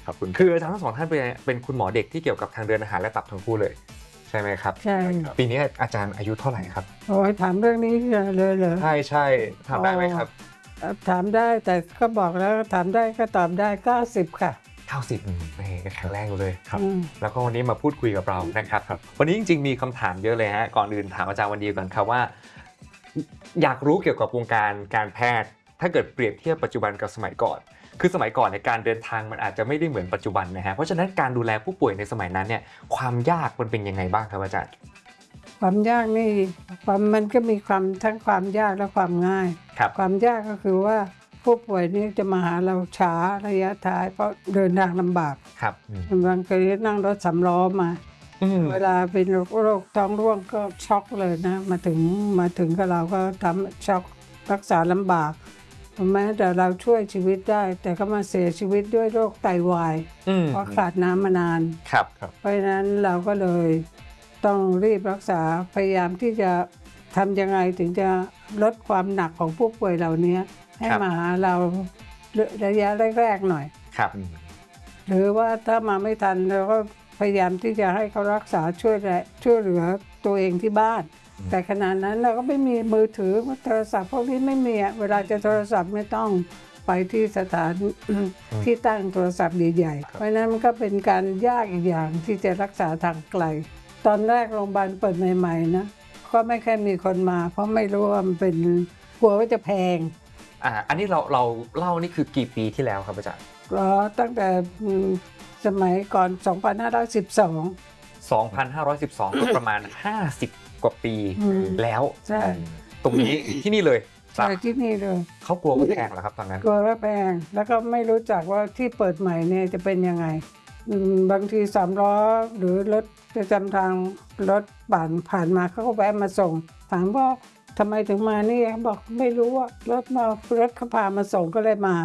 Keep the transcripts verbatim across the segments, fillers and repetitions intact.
ครับคุณคืออาจารย์ทั้งสองท่านเป็นเป็นคุณหมอเด็กที่เกี่ยวกับทางเดินอาหารและตับทั้งคู่เลยใช่ไหมครับใช่ปีนี้อาจารย์อายุเท่าไหร่ครับโอ้ยถามเรื่องนี้เลยเหรอใช่ใช่ถามได้ไหมครับถามได้แต่ก็บอกแล้วถามได้ก็ตอบได้เก้าสิบค่ะเก้าสิบนี่แข็งแรงอยู่เลยครับแล้วก็วันนี้มาพูดคุยกับเรานะครับวันนี้จริงๆมีคำถามเยอะเลยฮะก่อนอื่นถามอาจารย์วันดีก่อนครับว่าอยากรู้เกี่ยวกับวงการการแพทย์ถ้าเกิดเปรียบเทียบปัจจุบันกับสมัยก่อนคือสมัยก่อนในการเดินทางมันอาจจะไม่ได้เหมือนปัจจุบันนะฮะเพราะฉะนั้นการดูแลผู้ป่วยในสมัยนั้นเนี่ยความยากมันเป็นยังไงบ้างครับอาจารย์ความยากนี่ความมันก็มีความทั้งความยากและความง่ายความยากก็คือว่าผู้ป่วยนี่จะมาหาเราช้าระยะท้ายเพราะเดินทางลำบากครับบางทีนั่งรถสำล้อมาเวลาเป็นโรคท้องร่วงก็ช็อกเลยนะมาถึงมาถึงกับเราก็ทำช็อกรักษาลำบากแม้แต่เราช่วยชีวิตได้แต่ก็มาเสียชีวิตด้วยโรคไตวายเพราะขาดน้ำมานานเพราะฉะนั้นเราก็เลยต้องรีบรักษาพยายามที่จะทำยังไงถึงจะลดความหนักของผู้ป่วยเหล่านี้ให้มาหาเราระยะแรกๆหน่อยครับหรือว่าถ้ามาไม่ทันเราก็พยายามที่จะให้เขารักษาช่วยช่วยเหลือตัวเองที่บ้านแต่ขณะนั้นเราก็ไม่มีมือถือโทรศัพท์พวกนี้ไม่มีเวลาจะโทรศัพท์ไม่ต้องไปที่สถานที่ตั้งโทรศัพท์ใหญ่ๆเพราะนั้นมันก็เป็นการยากอีกอย่างที่จะรักษาทางไกลตอนแรกโรงพยาบาลเปิดใหม่ๆนะก็ไม่แค่มีคนมาเพราะไม่รู้ว่ามันเป็นกลัวว่าจะแพงอ่าอันนี้เราเราเล่านี่คือกี่ปีที่แล้วครับอาจารย์ก็ตั้งแต่สมัยก่อนสองพันห้าร้อยสิบสองสองพันห้าร้อยสิบสองก็ประมาณห้าสิบกว่าปีแล้วใช่ตรงนี้ที่นี่เลยใช่ที่นี่เลยเขากลัวว่าแพงเหรอครับตอนนั้นกลัวว่าแพงแล้วก็ไม่รู้จักว่าที่เปิดใหม่เนี่ยจะเป็นยังไงบางทีสามล้อหรือรถประจำทางรถผ่านผ่านมาเขาก็แวะมาส่งถามว่าทำไมถึงมานี่บอกไม่รู้ว่ารถมารถเขาพามาส่งก็เลยมา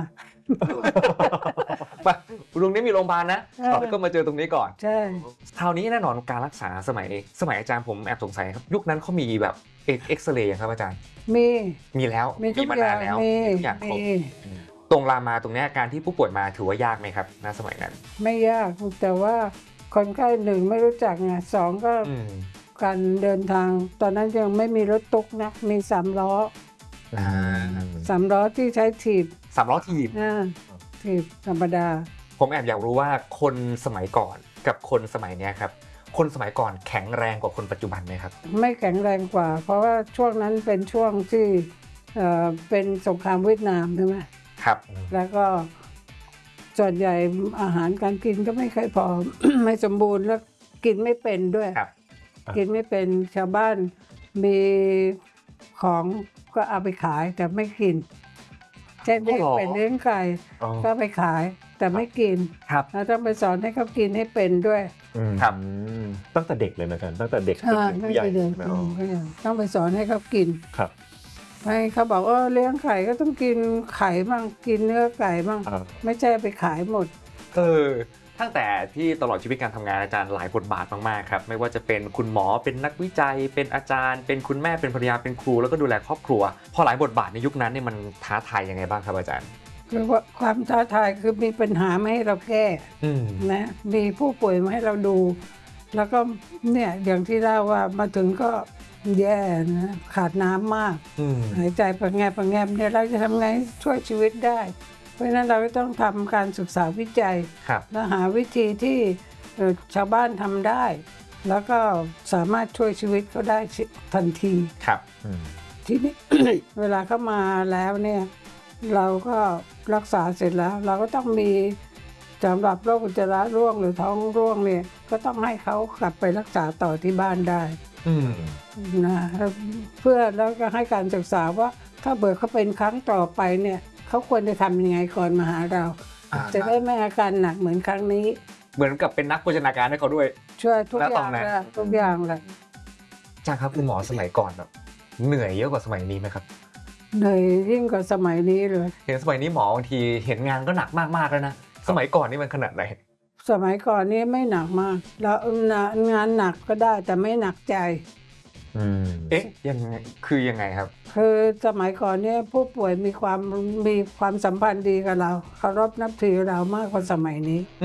ตรงนี้มีโรงพยาบาลนะแล้วก็มาเจอตรงนี้ก่อนใช่คราวนี้แน่นอนการรักษาสมัยสมัยอาจารย์ผมแอบสงสัยครับยุคนั้นเขามีแบบเอ็กซเรย์ครับอาจารย์มีมีแล้วมีมานานแล้วมีอย่างครบตรงรามาตรงนี้การที่ผู้ป่วยมาถือว่ายากไหมครับณสมัยนั้นไม่ยากแต่ว่าคนไข้หนึ่งไม่รู้จักไงสองก็การเดินทางตอนนั้นยังไม่มีรถตุ๊กนะมีสามล้อสามล้อที่ใช้ถีบสามล้อถีบถีบธรรมดาผมแอบอยากรู้ว่าคนสมัยก่อนกับคนสมัยนี้ครับคนสมัยก่อนแข็งแรงกว่าคนปัจจุบันไหมครับไม่แข็งแรงกว่าเพราะว่าช่วงนั้นเป็นช่วงที่เป็นสงครามเวียดนามใช่ไหมครับแล้วก็ส่วนใหญ่อาหารการกินก็ไม่ค่อยพอ ไม่สมบูรณ์แล้วกินไม่เป็นด้วยกินไม่เป็นชาวบ้านมีของก็เอาไปขายแต่ไม่กินเช่นเลี้ยงเป็ดเลี้ยงไก่ก็ไปขายแต่ไม่กินเราต้องไปสอนให้เขากินให้เป็นด้วยครับตั้งแต่เด็กเลยนะกันตั้งแต่เด็กเป็นผู้ใหญ่ต้องไปสอนให้เขากินครับให้เขาบอกว่าเลี้ยงไก่ก็ต้องกินไข่บ้างกินเนื้อไก่บ้างไม่ใช่ไปขายหมดเออตั้งแต่ที่ตลอดชีวิตการทำงานอาจารย์หลายบทบาทมากๆครับไม่ว่าจะเป็นคุณหมอเป็นนักวิจัยเป็นอาจารย์เป็นคุณแม่เป็นภรรยาเป็นครูแล้วก็ดูแลครอบครัวพอหลายบทบาทในยุคนั้นเนี่ยมันท้าทายยังไงบ้างครับอาจารย์คือว่าความท้าทายคือมีปัญหาไม่ให้เราแก้นะมีผู้ป่วยมาให้เราดูแล้วก็เนี่ยอย่างที่เล่าว่ามาถึงก็แย่นะขาดน้ำมากหายใจประแงบประแงบเนี่ยเราจะทำไงช่วยชีวิตได้เพราะฉะนั้นเราก็ต้องทำการศึกษาวิจัยและหาวิธีที่ชาวบ้านทำได้แล้วก็สามารถช่วยชีวิตเขาได้ทันทีครับทีนี้ เวลาเข้ามาแล้วเนี่ยเราก็รักษาเสร็จแล้วเราก็ต้องมีสำหรับโรคอุจจาระร่วงหรือท้องร่วงเนี่ยก็ต้องให้เขากลับไปรักษาต่อที่บ้านได้นะเพื่อแล้วก็ให้การศึกษาว่าถ้าเบิดเขาเป็นครั้งต่อไปเนี่ยเขาควรจะทำยังไงก่อนมาหาเราจะได้ไม่อาการหนักเหมือนครั้งนี้เหมือนกับเป็นนักโภชนาการให้เขาด้วยช่วยทุกอย่างเลยทุกอย่างเลยจ้าครับคุณหมอสมัยก่อนแบบเหนื่อยเยอะกว่าสมัยนี้ไหมครับเหนื่อยยิ่งกว่าสมัยนี้เลยเห็นสมัยนี้หมอบางทีเห็นงานก็หนักมากๆแล้วนะสมัยก่อนนี่มันขนาดไหนสมัยก่อนนี่ไม่หนักมากแล้วงานหนักก็ได้แต่ไม่หนักใจเอ๊ะยังไงคือยังไงครับคือสมัยก่อนเนี่ยผู้ป่วยมีความมีความสัมพันธ์ดีกับเราเคารพนับถือเรามากกว่าสมัยนี้